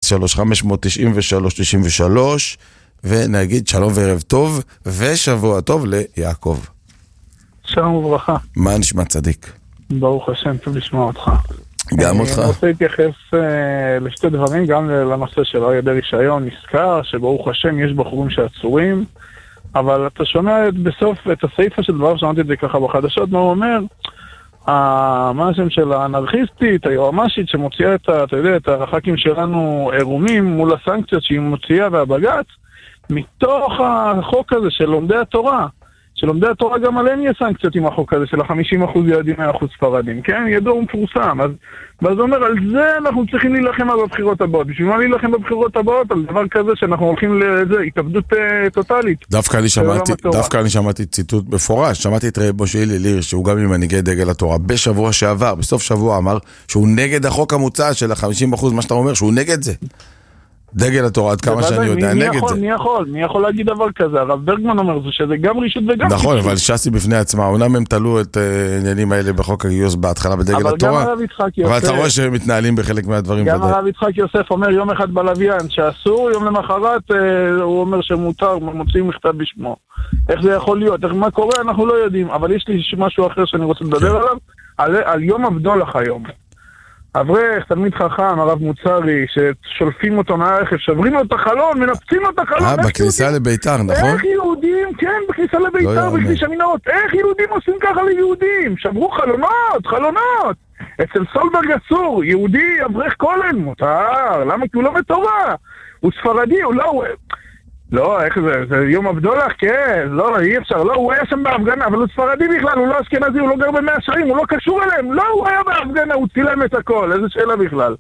ונגיד שלום וערב טוב, ושבוע טוב ליעקב. שלום וברכה. מה נשמע צדיק? ברוך השם, טוב לשמוע אותך. גם אותך. אני רוצה להתייחס לשתי דברים, גם לנושא של אריה דרעי שהיום נזכר, שברוך השם יש בחורים שעצורים, אבל אתה שומע בסוף את הסעיפה של דבר, שמעתי את זה ככה בחדשות, מה הוא אומר? מה השם של האנרכיסטית, היועמשית שמוציאה את הח"כים שלנו עירומים מול הסנקציות שהיא מוציאה והבג"ץ, מתוך החוק הזה של לומדי התורה. שלומדי התורה גם עליהם יהיה סנקציות עם החוק הזה של 50% ילדים 100% ספרדים, כן? ידוע ומפורסם. אז זה אומר, על זה אנחנו צריכים להילחם על בבחירות הבאות. בשביל מה להילחם בבחירות הבאות? על דבר כזה שאנחנו הולכים לזה, התאבדות טוטלית. דווקא אני שמעתי ציטוט מפורש, שמעתי את רבי משה הלל, שהוא גם ממנהיגי דגל התורה, בשבוע שעבר, בסוף שבוע אמר, שהוא נגד החוק המוצע של 50%, מה שאתה אומר, שהוא נגד זה. דגל התורה, עד כמה שאני יודע, נגד זה. מי יכול להגיד דבר כזה? הרב ברגמן אומר שזה גם רישות וגם רישות. נכון, אבל ש"סי בפני עצמה, אומנם הם תלו את העניינים האלה בחוק הגיוס בהתחלה בדגל התורה, אבל אתה רואה שהם מתנהלים בחלק מהדברים. גם הרב יצחק יוסף אומר יום אחד בלוויין שאסור, יום למחרת הוא אומר שמותר, מוציאים מכתב בשמו. איך זה יכול להיות? מה קורה? אנחנו לא יודעים, אבל יש לי משהו אחר שאני רוצה לדבר עליו, על יום הבדולח היום. אברך, תלמיד חכם, הרב מוצרי, ששולפים אותו מהרכב, שוברים לו את החלון, מנפצים לו את החלון. בכניסה לביתר, נכון? איך יהודים, כן, בכניסה לביתר, בכביש המנהרות, איך יהודים עושים ככה ליהודים? שברו חלונות. אצל סולברג אסור, יהודי אברך כהן, מותר, למה? כי הוא לא בתורה, הוא ספרדי, הוא לא... לא, איך זה יום הבדולח? כן, לא, אי אפשר, לא, הוא היה שם בהפגנה, אבל הוא ספרדי בכלל, הוא לא אשכנזי, הוא לא גר במאה שערים, הוא לא קשור אליהם, לא, הוא היה בהפגנה, הוא צילם את הכל, איזה שאלה בכלל.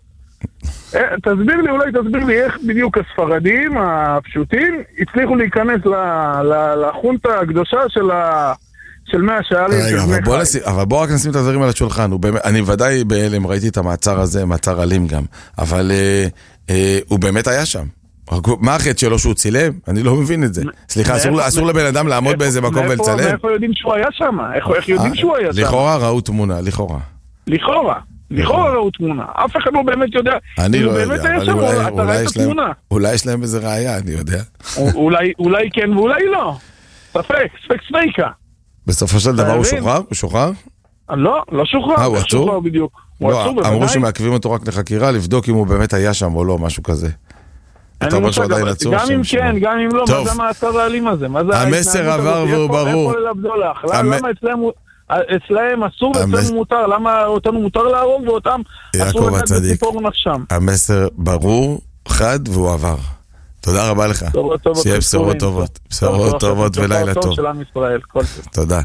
תסביר לי איך בדיוק הספרדים הפשוטים הצליחו להיכנס לחונטה הקדושה של מאה שערים. אבל בוא רק נשים את הדברים על השולחן, אני ודאי בהלם, ראיתי את המעצר הזה, מעצר אלים גם, אבל הוא באמת היה שם. מה החטא שלו שהוא צילם? אני לא מבין את זה. סליחה, אסור לבן אדם לעמוד באיזה מקום ולצלם? מאיפה יודעים שהוא היה שם? איך יודעים שהוא היה שם? לכאורה ראו תמונה, לכאורה ראו תמונה. אף אחד לא באמת יודע. אני לא יודע, אבל אולי יש להם איזה ראייה, אני יודע. אולי כן ואולי לא. ספקה. בסופו של דבר הוא שוחרר? לא שוחרר. הוא עצור? בדיוק. אמרו שמעכבים אותו רק לחקירה, לבדוק אם הוא באמת היה שם או לא, משהו כזה. גם אם כן, גם אם לא, מה זה המעצר האלים הזה? המסר עבר והוא ברור. למה אצלהם אסור ואצלנו מותר? למה אותנו מותר להרוג ואותם אסור לתת בציפור נפשם? המסר ברור, חד והוא עבר. תודה רבה לך. שיהיה בשורות טובות. בשורות טובות ולילה טוב. תודה.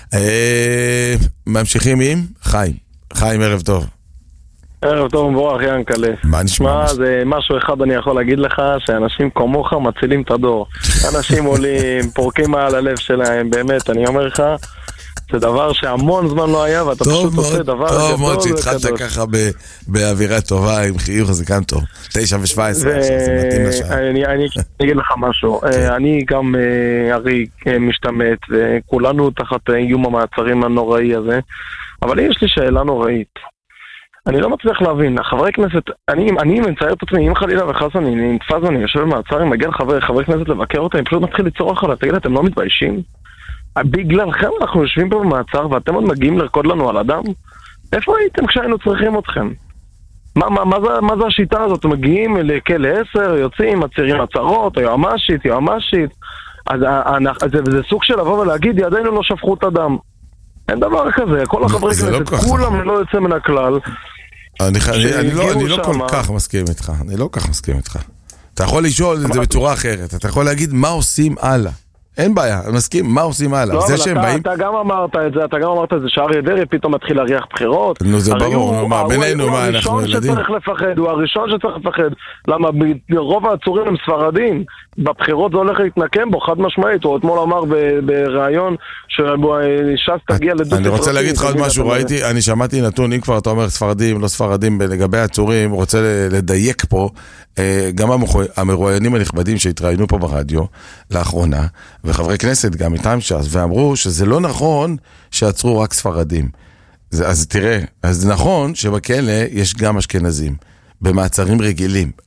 ממשיכים עם חיים, ערב טוב. ערב טוב מבורך ינקלה. מה נשמע? זה משהו אחד אני יכול להגיד לך, שאנשים כמוך מצילים את הדור. אנשים עולים, פורקים על הלב שלהם, באמת, אני אומר לך, זה דבר שהמון זמן לא היה, ואתה פשוט עושה דבר גדול. טוב מאוד שהתחלת ככה באווירה טובה, עם חיוך, זה גם טוב. 9:17, זה מתאים לשעה. אני אגיד לך משהו, אני גם הרי משתמט, וכולנו תחת איום המעצרים הנוראי הזה, אבל יש לי שאלה נוראית. אני לא מצליח להבין, חברי כנסת, אני מצייר את עצמי, אם חלילה וחס אני נתפס ואני יושב במעצר, אם מגיע חברי כנסת לבקר אותם, אני פשוט מתחיל לצרוח עליו, תגיד, אתם לא מתביישים? בגללכם אנחנו יושבים פה במעצר ואתם עוד מגיעים לרקוד לנו על אדם? איפה הייתם כשהיינו צריכים אתכם? מה זה השיטה הזאת? מגיעים לכלא 10, יוצאים, מצהירים הצהרות, יועמשית, אז זה סוג של לבוא ולהגיד, ידינו לא שפכו את הדם. אין דבר כזה, כל החברי כנסת, כולם לא יוצא מן הכלל. אני לא כל כך מסכים איתך. אתה יכול לשאול את זה בצורה אחרת, אתה יכול להגיד מה עושים הלאה. אין בעיה, אני מסכים, מה עושים הלאה? לא, אבל אתה גם אמרת את זה, שאריה דרעי פתאום מתחיל להריח בחירות. נו, זה ברור, בינינו מה אנחנו ילדים? הוא הראשון שצריך לפחד. למה רוב העצורים הם ספרדים, בבחירות זה הולך להתנקם בו, חד משמעית. הוא אתמול אמר בראיון שש"ס תגיע לדו-ספרתי. אני רוצה להגיד לך עוד משהו, אני שמעתי נתון, אם כבר אתה אומר ספרדים, לא ספרדים, לגבי העצורים, רוצה לדייק פה, גם המרואיינים הנכבדים שהתראינו פה ברדיו לאחרונה, וחברי כנסת גם איתם ש"ס, ואמרו שזה לא נכון שעצרו רק ספרדים. אז תראה, אז נכון שבכלא יש גם אשכנזים, במעצרים רגילים.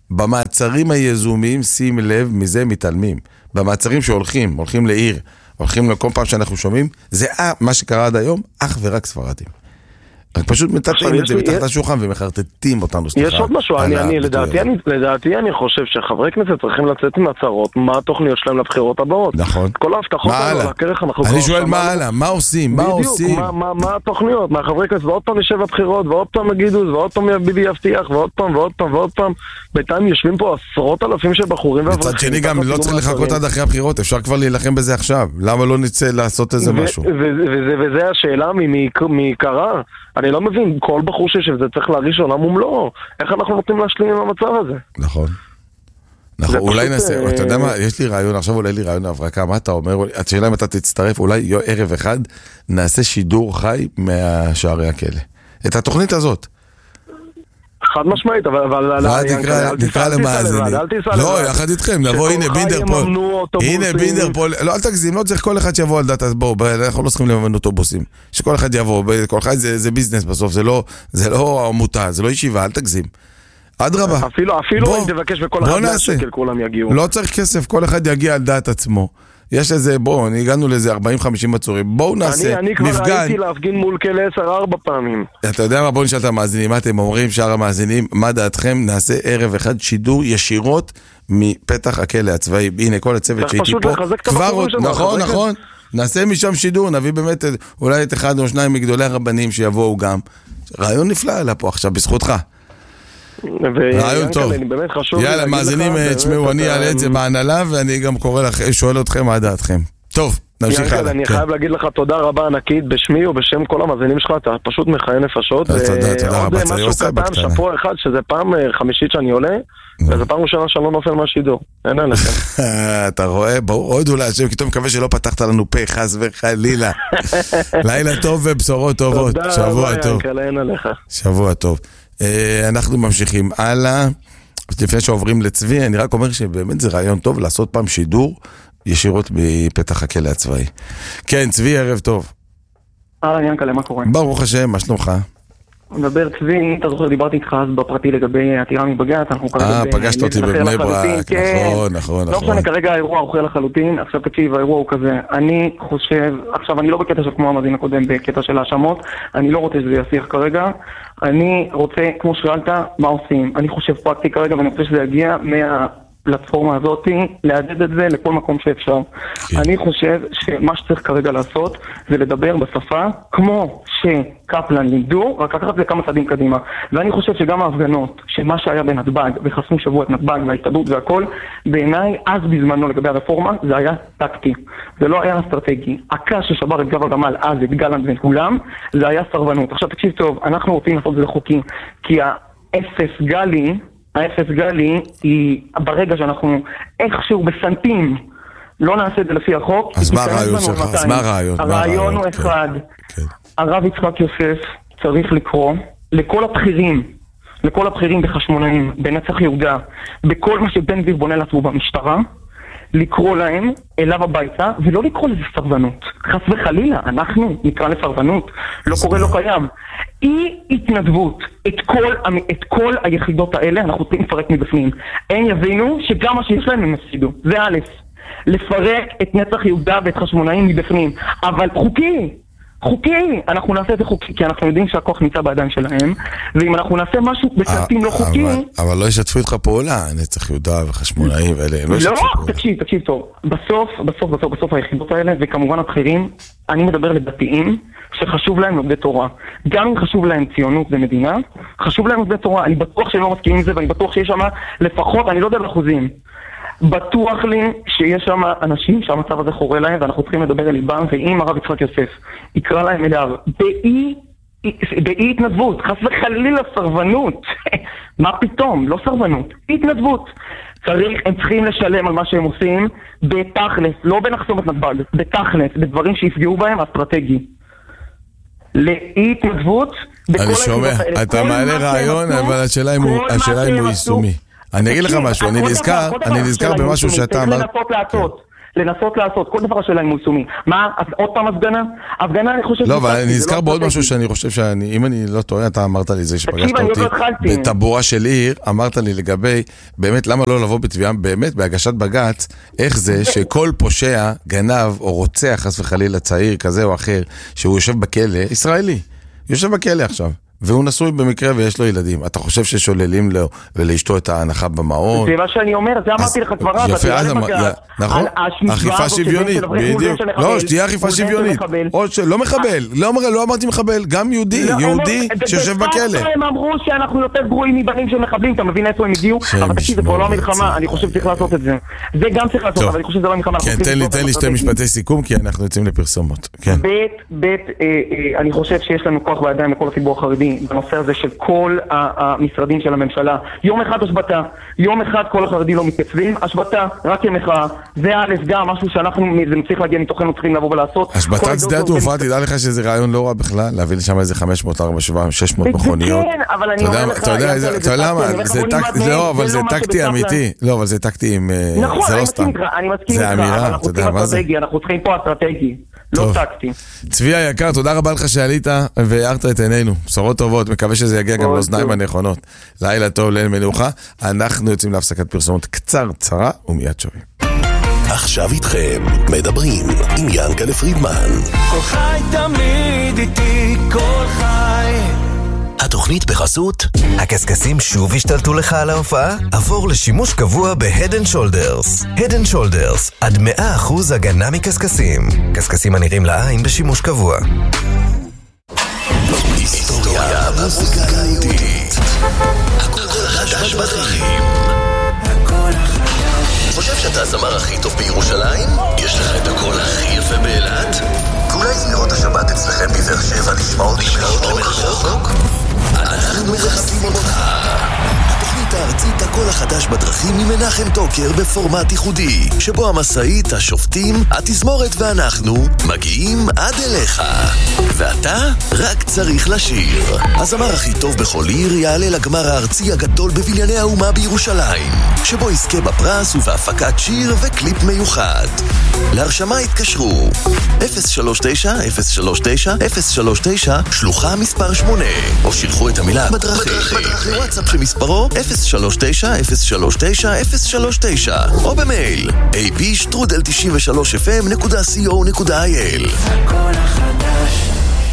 במעצרים היזומים, שים לב, מזה מתעלמים. במעצרים שהולכים לעיר, הולכים לכל פעם שאנחנו שומעים, זה מה שקרה עד היום, אך ורק ספרדים. רק פשוט מטאטאים את זה מתחת השולחן ומחרטטים אותנו. יש עוד משהו, לדעתי אני חושב שחברי כנסת צריכים לצאת עם הצהרות, מה התוכניות שלהם לבחירות הבאות. נכון. כל ההבטחות האלה, לכרך אנחנו... אני שואל מה הלאה, מה עושים? בדיוק, מה התוכניות, מהחברי כנסת, ועוד פעם ישב הבחירות, ועוד פעם יגידו, ועוד פעם ביבי יבטיח, ועוד פעם, בינתיים יושבים פה עשרות אלפים של בחורים ואברכים. מצד שני גם לא צריך לחכות עד אחרי הבחירות, אפשר כבר להילחם בזה עכשיו. למה לא נצא לעשות איזה משהו? וזה השאלה מקרה. אני לא מבין, כל בחור שזה צריך להריש עולם ומלואו. איך אנחנו נותנים להשלים עם המצב הזה? נכון. אולי נעשה, אתה יודע מה, יש לי רעיון, עכשיו אולי לי רעיון להברקה, מה אתה אומר? השאלה אם אתה תצטרף, אולי ערב אחד נעשה שידור חי מהשערי הכלא. את התוכנית הזאת. חד משמעית, אבל... נקרא למאזינים. לא, יחד איתכם, נבוא, הנה בינדר פה. הנה בינדר פה. לא, אל תגזים, לא צריך כל אחד שיבוא על דאטה, בואו, אנחנו לא צריכים לממן אוטובוסים. שכל אחד יבוא, כל אחד זה ביזנס בסוף, זה לא עמותה, זה לא ישיבה, אל תגזים. אדרבה. אפילו אם תבקש וכל אחד מהשקל כולם יגיעו. לא צריך כסף, כל אחד יגיע על דעת עצמו. יש לזה, אני הגענו לזה 40-50 מצורים, בואו נעשה מפגן. אני כבר הייתי להפגין מול כלא 10-4 פעמים. אתה יודע מה, בואו נשאל את המאזינים, מה אתם אומרים, שאר המאזינים, מה דעתכם, נעשה ערב אחד שידור ישירות מפתח הכלא הצבאי, הנה כל הצוות שהייתי פה, נכון, נעשה משם שידור, נביא באמת אולי את אחד או שניים מגדולי הרבנים שיבואו גם, רעיון נפלא עלה פה עכשיו, בזכותך. רעיון טוב. יאללה, מאזינים, תשמעו, אני אעלה את זה בהנהלה, ואני גם שואל אתכם מה דעתכם. טוב, נמשיך הלאה. אני חייב להגיד לך תודה רבה ענקית בשמי ובשם כל המאזינים שלך, אתה פשוט מחיה נפשות. תודה רבה, עוד משהו קטן, שפו אחד, שזה פעם חמישית שאני עולה, וזה פעם ראשונה שאני לא נופל מהשידור. אין עליכם. אתה רואה, בואו עוד אולי, כי טוב מקווה שלא פתחת לנו פה, חס וחלילה. לילה טוב ובשורות טובות. שבוע טוב. שבוע טוב. אנחנו ממשיכים הלאה. לפני שעוברים לצבי, אני רק אומר שבאמת זה רעיון טוב לעשות פעם שידור ישירות בפתח הכלא הצבאי. כן, צבי, ערב טוב. ינקלה, מה קורה? ברוך השם, מה שלומך? מדבר צבי, אתה זוכר, דיברתי איתך אז בפרטי לגבי עתירה מבג"ץ, פגשת אותי בבני ברק, נכון. לא משנה, כרגע האירוע אוכל לחלוטין, עכשיו תקשיב, האירוע הוא כזה, אני חושב, עכשיו אני לא בקטע של כמו המאזין הקודם, בקטע של האשמות, אני לא רוצה שזה ישיח כרגע, אני רוצה, כמו שאלת, מה עושים? אני חושב פרקטי כרגע ואני רוצה שזה יגיע הפלטפורמה הזאת, להדד את זה לכל מקום שאפשר. אני חושב שמה שצריך כרגע לעשות זה לדבר בשפה כמו שקפלן לימדו, רק לקחת לכמה צעדים קדימה. ואני חושב שגם ההפגנות, שמה שהיה בנתב"ג, וחסמו שבוע את נתב"ג וההתאדות והכל, בעיניי אז בזמנו לגבי הרפורמה זה היה טקטי. זה לא היה אסטרטגי. הקש ששבר את גב הגמל אז, את גלנט ואת כולם, זה היה סרבנות. עכשיו תקשיב טוב, אנחנו רוצים לעשות את זה חוקי, כי האפס גלי היא ברגע שאנחנו איכשהו בסנטים לא נעשה את זה לפי החוק. אז מה הרעיון שלך? הרעיון הוא אחד. הרב יצחק יוסף צריך לקרוא לכל הבכירים בחשמונאים, בנצח יהודה, בכל מה שבן גביר בונה לעצמו במשטרה, לקרוא להם אליו הביתה, ולא לקרוא לזה סרבנות. חס וחלילה, אנחנו נקרא לסרבנות, לא קורה, לא קיים. אי התנדבות, את כל היחידות האלה, אנחנו צריכים לפרק מבפנים. הם יבינו שגם מה שיש להם הם מפסידו. זה א', לפרק את נצח יהודה ואת חשמונאים מבפנים. אבל חוקי, אנחנו נעשה את זה חוקי, כי אנחנו יודעים שהכוח נמצא בידיים שלהם, ואם אנחנו נעשה משהו בסרטים לא חוקי... אבל לא ישתפו איתך פעולה, נצח יהודה וחשמונאים ואלה, לא, תקשיב טוב, בסוף היחידות האלה, וכמובן הבכירים, אני מדבר לדתיים, שחשוב להם לומדי תורה. גם אם חשוב להם ציונות ומדינה, חשוב להם לומדי תורה. אני בטוח שהם לא מסכימים עם זה, ואני בטוח שיש שם לפחות, אני לא יודע באחוזים, בטוח לי שיש שם אנשים שהמצב הזה חורה להם, ואנחנו צריכים לדבר אל ליבם, ואם הרב יצחק יוסף יקרא להם אליו באי התנדבות, חס וחלילה סרבנות, מה פתאום? לא סרבנות, התנדבות. הם צריכים לשלם על מה שהם עושים בתכלס, לא בנחסום את נתב"ג, בתכלס, בדברים שיפגעו בהם אסטרטגי. לאי התנדבות. אני שומע, אתה מעלה רעיון, אבל השאלה אם הוא יישומי. אני אגיד לך משהו, אני נזכר במשהו שאתה אמרת. לנסות לעשות, כל דבר שלהם הוא יישומי. מה, עוד פעם הפגנה? הפגנה אני חושב... לא, אבל אני נזכר בעוד משהו שאני חושב אם אני לא טועה, אתה אמרת לי זה שפגשת אותי בטבורה של עיר, אמרת לי לגבי, באמת, למה לא לבוא בתביעה, באמת, בהגשת בג"ץ, איך זה שכל פושע, גנב או רוצח, חס וחלילה צעיר כזה או אחר, שהוא יושב בכלא, ישראלי, יושב בכלא עכשיו. והוא נשוי במקרה ויש לו ילדים. אתה חושב ששוללים לו ולאשתו את ההנחה במעון? זה מה שאני אומר, זה אמרתי לך כבר. יפה, נכון? אכיפה שוויונית, בדיוק. לא, שתהיה אכיפה שוויונית. לא מחבל, לא אמרתי מחבל, גם יהודי שיושב בכלא. הם אמרו שאנחנו יותר גרועים מבנים של מחבלים, אתה מבין איפה הם הגיעו? אבל תקשיב, זה כבר לא המלחמה, אני חושב שצריך לעשות את זה. זה גם צריך לעשות, אבל אני חושב שזה לא המלחמה. כן, תן לי שתי משפטי סיכום, כי אנחנו יוצאים לפרסומות. אני חושב שיש לנו כוח בידיים לכל הציבור החרדי בנושא הזה של כל המשרדים של הממשלה. יום אחד השבתה, יום אחד כל החרדי לא מתייצבים, השבתה, רק כמחאה. זה א' גם משהו שאנחנו, זה מצליח להגיע מתוכנו, צריכים לבוא ולעשות. השבתת שדה התעופה, תדע לך שזה רעיון לא רע בכלל, להביא לשם איזה 500, 400, 600 מכוניות. כן, אבל אני אומר לך, אתה יודע למה, לא, אבל זה טקטי אמיתי. לא, אבל זה טקטי עם... נכון, אני מסכים איתך, זה אמירה, אתה יודע מה זה? אנחנו צריכים פה אסטרטגי. לא טקטי. צבי היקר, תודה רבה לך שעלית והארת את עינינו. בשורות טובות, מקווה שזה יגיע גם לאוזניים הנכונות. לילה טוב, ליל מנוחה. אנחנו יוצאים להפסקת פרסומות קצרה ומיד שווים. עכשיו איתכם, מדברים עם ינקלה פרידמן. כל חי תמיד איתי, כל חי. התוכנית בחסות הקסקסים שוב השתלטו לך על ההופעה? עבור לשימוש קבוע ב-Head & Shoulders. Head & Shoulders, עד 100% הגנה מקסקסים. קסקסים הנראים לעין בשימוש קבוע. היסטוריה מוזיקה יהודית. הכל חדש בדרכים. חושב שאתה הזמר הכי טוב בירושלים? יש לך את הקול הכי יפה באילת? ואולי זמירות השבת אצלכם בבאר שבע נשמעות מרחוק? אנחנו מחפשים אותך. התוכנית הארצית הקול החדש בדרכים עם מנחם טוקר בפורמט ייחודי, שבו המסעית, השופטים, התזמורת ואנחנו מגיעים עד אליך. ואתה רק צריך לשיר. הזמר הכי טוב בכל עיר יעלה לגמר הארצי הגדול בבנייני האומה בירושלים, שבו יזכה בפרס ובהפקת שיר וקליפ מיוחד. להרשמה התקשרו 039-039-039 שלוחה מספר 8, או שילחו את המילה בדרכים לוואטסאפ שמספרו 039-039-039, או במייל ab@93fm.co.il. הכל החדש.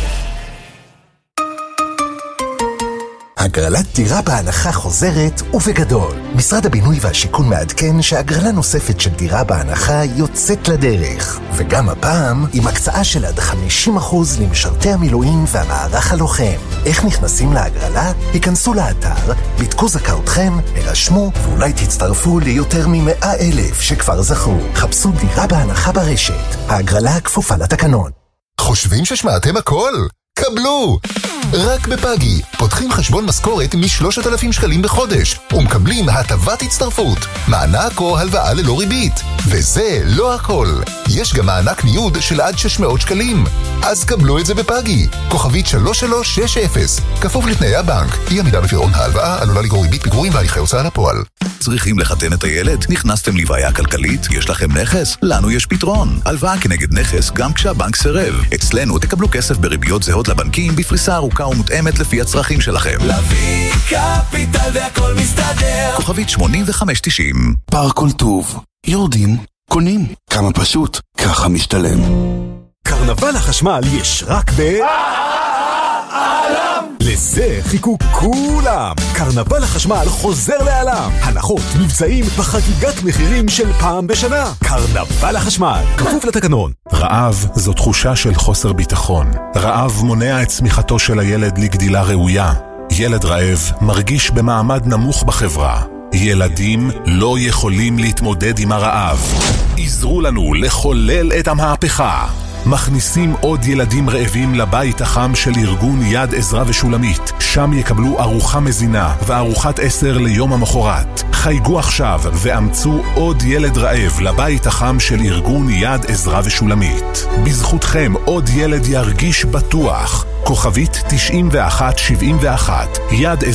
הגרלת דירה בהנחה חוזרת ובגדול. משרד הבינוי והשיכון מעדכן שהגרלה נוספת של דירה בהנחה יוצאת לדרך. וגם הפעם עם הקצאה של עד 50% למשרתי המילואים והמערך הלוחם. איך נכנסים להגרלה? היכנסו לאתר, בדקו זכאותכם, הרשמו ואולי תצטרפו ליותר מ100,000 שכבר זכו. חפשו דירה בהנחה ברשת. ההגרלה כפופה לתקנון. חושבים ששמעתם הכל? קבלו! רק בפאגי פותחים חשבון משכורת מ3,000 שקלים בחודש ומקבלים הטבת הצטרפות, מענק או הלוואה ללא ריבית. וזה לא הכל, יש גם מענק ניוד של עד 600 שקלים. אז קבלו את זה בפאגי, כוכבית 3360, כפוף לתנאי הבנק. אי עמידה בפירעון ההלוואה עלולה לגרור ריבית פיגורים והליכי הוצאה לפועל. צריכים לחתן את הילד? נכנסתם לבעיה כלכלית? יש לכם נכס? לנו יש פתרון. הלוואה כנגד נכס גם כשהבנק סירב. אצלנו תקבלו כסף בריביות זהות לבנקים בפריסה ארוכה ומותאמת לפי הצרכים שלכם. להביא קפיטל והכל מסתדר. כוכבית 8590. פארק כל טוב. יורדים, קונים. כמה פשוט, ככה משתלם. קרנבל החשמל יש רק לזה חיכו כולם. קרנבל החשמל חוזר לעולם. הנחות, מבצעים וחגיגת מחירים של פעם בשנה. קרנבל החשמל, כפוף לתקנון. רעב זו תחושה של חוסר ביטחון. רעב מונע את צמיחתו של הילד לגדילה ראויה. ילד רעב מרגיש במעמד נמוך בחברה. ילדים לא יכולים להתמודד עם הרעב. עזרו לנו לחולל את המהפכה. מכניסים עוד ילדים רעבים לבית החם של ארגון יד עזרה ושולמית. שם יקבלו ארוחה מזינה וארוחת 10 ליום המחרת. חייגו עכשיו ואמצו עוד ילד רעב לבית החם של ארגון יד עזרה ושולמית. בזכותכם עוד ילד ירגיש בטוח. כוכבית 9171. יד